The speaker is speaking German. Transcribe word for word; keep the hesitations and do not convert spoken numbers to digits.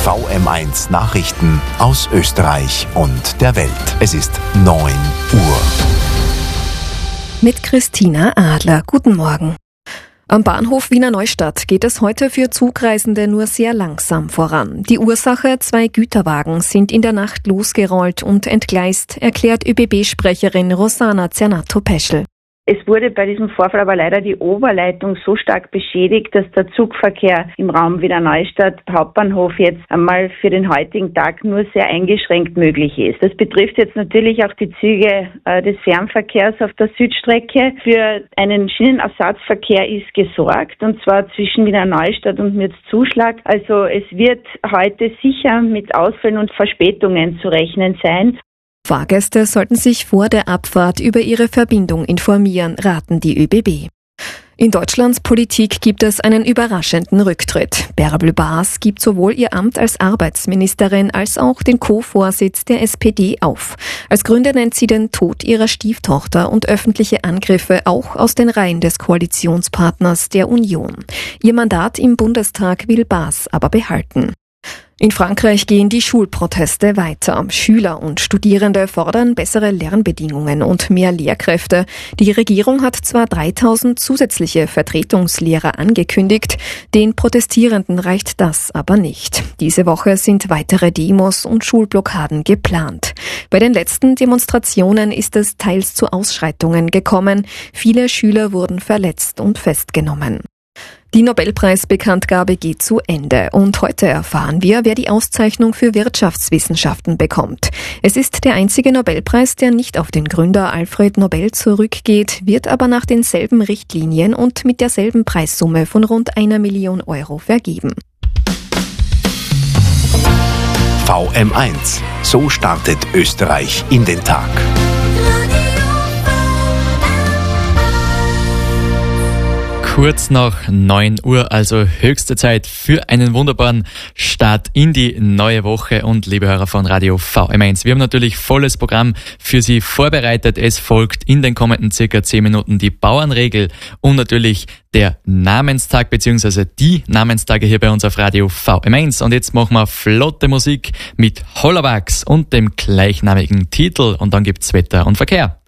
V M eins Nachrichten aus Österreich und der Welt. Es ist neun Uhr. Mit Christina Adler. Guten Morgen. Am Bahnhof Wiener Neustadt geht es heute für Zugreisende nur sehr langsam voran. Die Ursache: zwei Güterwagen sind in der Nacht losgerollt und entgleist, erklärt Ö B B-Sprecherin Rosana Zernato-Peschel. Es wurde bei diesem Vorfall aber leider die Oberleitung so stark beschädigt, dass der Zugverkehr im Raum Wiener Neustadt Hauptbahnhof jetzt einmal für den heutigen Tag nur sehr eingeschränkt möglich ist. Das betrifft jetzt natürlich auch die Züge äh, des Fernverkehrs auf der Südstrecke. Für einen Schienenersatzverkehr ist gesorgt, und zwar zwischen Wiener Neustadt und Mürzzuschlag. Also es wird heute sicher mit Ausfällen und Verspätungen zu rechnen sein. Fahrgäste sollten sich vor der Abfahrt über ihre Verbindung informieren, raten die Ö B B. In Deutschlands Politik gibt es einen überraschenden Rücktritt. Bärbel Baas gibt sowohl ihr Amt als Arbeitsministerin als auch den Co-Vorsitz der S P D auf. Als Gründe nennt sie den Tod ihrer Stieftochter und öffentliche Angriffe auch aus den Reihen des Koalitionspartners der Union. Ihr Mandat im Bundestag will Baas aber behalten. In Frankreich gehen die Schulproteste weiter. Schüler und Studierende fordern bessere Lernbedingungen und mehr Lehrkräfte. Die Regierung hat zwar dreitausend zusätzliche Vertretungslehrer angekündigt, den Protestierenden reicht das aber nicht. Diese Woche sind weitere Demos und Schulblockaden geplant. Bei den letzten Demonstrationen ist es teils zu Ausschreitungen gekommen. Viele Schüler wurden verletzt und festgenommen. Die Nobelpreisbekanntgabe geht zu Ende und heute erfahren wir, wer die Auszeichnung für Wirtschaftswissenschaften bekommt. Es ist der einzige Nobelpreis, der nicht auf den Gründer Alfred Nobel zurückgeht, wird aber nach denselben Richtlinien und mit derselben Preissumme von rund einer Million Euro vergeben. V M eins. So startet Österreich in den Tag. Kurz nach neun Uhr, also höchste Zeit für einen wunderbaren Start in die neue Woche. Und liebe Hörer von Radio V M eins, wir haben natürlich volles Programm für Sie vorbereitet. Es folgt in den kommenden circa zehn Minuten die Bauernregel und natürlich der Namenstag bzw. die Namenstage hier bei uns auf Radio V M eins. Und jetzt machen wir flotte Musik mit Hollawachs und dem gleichnamigen Titel und dann gibt's Wetter und Verkehr.